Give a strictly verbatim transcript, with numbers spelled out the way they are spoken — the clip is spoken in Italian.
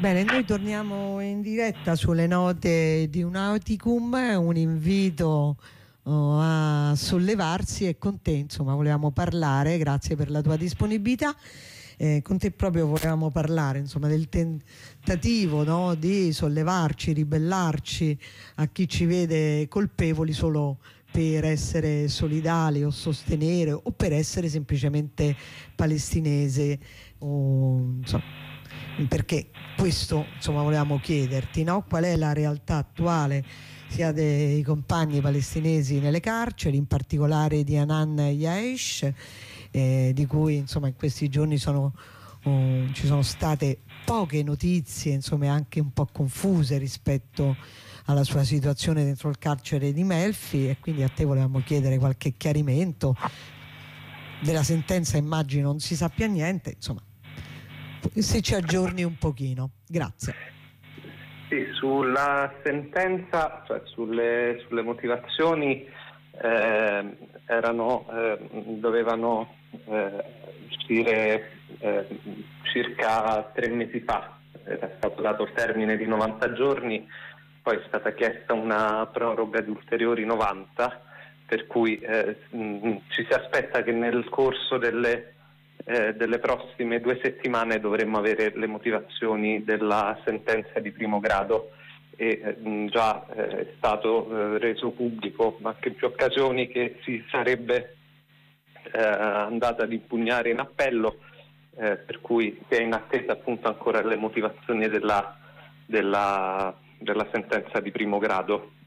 Bene, noi torniamo in diretta sulle note di un Auticum, un invito oh, a sollevarsi, e con te insomma volevamo parlare, grazie per la tua disponibilità. Eh, con te proprio volevamo parlare insomma del tentativo, no, di sollevarci, ribellarci a chi ci vede colpevoli solo per essere solidali o sostenere o per essere semplicemente palestinese o, insomma, perché questo insomma volevamo chiederti, no? Qual è la realtà attuale sia dei compagni palestinesi nelle carceri, in particolare di Hanan Yaish, eh, di cui insomma in questi giorni sono, oh, ci sono state poche notizie, insomma anche un po' confuse rispetto alla sua situazione dentro il carcere di Melfi, e quindi a te volevamo chiedere qualche chiarimento. Della sentenza immagino non si sappia niente, insomma se ci aggiorni un pochino, grazie. Sì, sulla sentenza, cioè sulle, sulle motivazioni eh, erano, eh, dovevano eh, uscire eh, circa tre mesi fa, era stato dato il termine di novanta giorni, poi è stata chiesta una proroga di ulteriori novanta, per cui eh, mh, ci si aspetta che nel corso delle Eh, delle prossime due settimane dovremmo avere le motivazioni della sentenza di primo grado, e eh, già eh, è stato eh, reso pubblico anche in più occasioni che si sarebbe eh, andata ad impugnare in appello, eh, per cui si è in attesa appunto ancora le motivazioni della, della, della sentenza di primo grado.